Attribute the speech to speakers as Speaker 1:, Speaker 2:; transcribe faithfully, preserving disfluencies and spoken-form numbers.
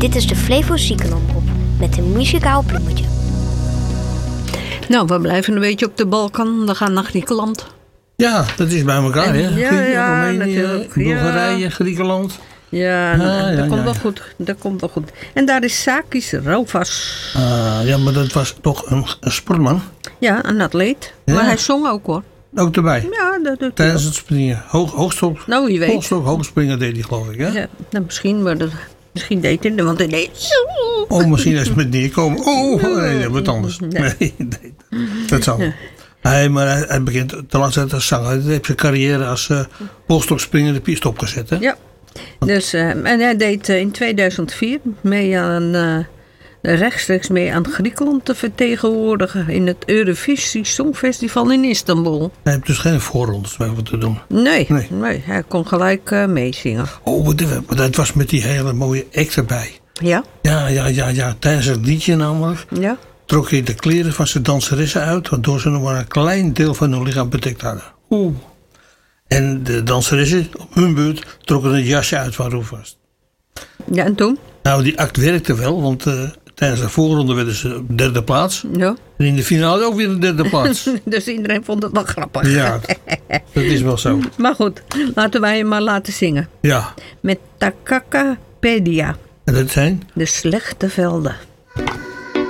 Speaker 1: Dit is de Flevo Ziekenomroep met een muzikaal bloemetje.
Speaker 2: Nou, we blijven een beetje op de Balkan. We gaan naar Griekenland.
Speaker 3: Ja, dat is bij elkaar,
Speaker 2: En,
Speaker 3: hè?
Speaker 2: ja,
Speaker 3: Griekenland,
Speaker 2: ja,
Speaker 3: Roemenië,
Speaker 2: natuurlijk.
Speaker 3: Bulgarije,
Speaker 2: Ja.
Speaker 3: Griekenland.
Speaker 2: Ja,
Speaker 3: Ah,
Speaker 2: dat,
Speaker 3: ja,
Speaker 2: dat
Speaker 3: ja,
Speaker 2: komt wel
Speaker 3: ja.
Speaker 2: goed. Dat komt wel goed. En daar is Sakis Rovas.
Speaker 3: Ah, ja, maar dat was toch een, een sportman.
Speaker 2: Ja, een atleet.
Speaker 3: Ja.
Speaker 2: Maar hij zong ook, hoor.
Speaker 3: Ook erbij.
Speaker 2: Ja, dat doet hij
Speaker 3: Tijdens
Speaker 2: ook.
Speaker 3: het springen. Hoog, hoogstok,
Speaker 2: Nou, wie weet.
Speaker 3: hoogstok, hoogspringen deed hij, geloof ik, hè?
Speaker 2: Ja, nou, misschien, maar dat, misschien deed hij het, want hij deed zo.
Speaker 3: Oh, misschien is het met neerkomen. Oh, nee, wat anders.
Speaker 2: Nee.
Speaker 3: Nee, nee, dat zal. Nee, maar hij, hij begint te laatst als zanger. Hij heeft zijn carrière als uh, hoogstokspringer de piste opgezet, hè?
Speaker 2: Ja. Dus, uh, en hij deed uh, in tweeduizend vier mee aan, uh, rechtstreeks mee aan Griekenland te vertegenwoordigen in het Eurovisie Songfestival in Istanbul.
Speaker 3: Hij heeft dus geen voorrondes mee wat te doen.
Speaker 2: Nee,
Speaker 3: Nee.
Speaker 2: nee. hij kon gelijk uh, meezingen.
Speaker 3: Oh, maar dat was met die hele mooie act erbij.
Speaker 2: Ja?
Speaker 3: Ja, ja, ja, ja. Tijdens het liedje namelijk
Speaker 2: Ja?
Speaker 3: trok hij de kleren van zijn danseressen uit, waardoor ze nog maar een klein deel van hun lichaam bedekt hadden. Oeh. En de danseressen, op hun beurt, trokken het jasje uit van Rovas.
Speaker 2: Ja, en toen?
Speaker 3: Nou, die act werkte wel, want uh, tijdens de voorronde werden ze op derde plaats.
Speaker 2: Ja.
Speaker 3: En in de finale ook weer een derde plaats.
Speaker 2: Dus iedereen vond het wel grappig.
Speaker 3: Ja, dat is wel zo.
Speaker 2: Maar goed, laten wij hem maar laten zingen.
Speaker 3: Ja,
Speaker 2: Met Takakapedia,
Speaker 3: en dat zijn?
Speaker 2: de slechte velden.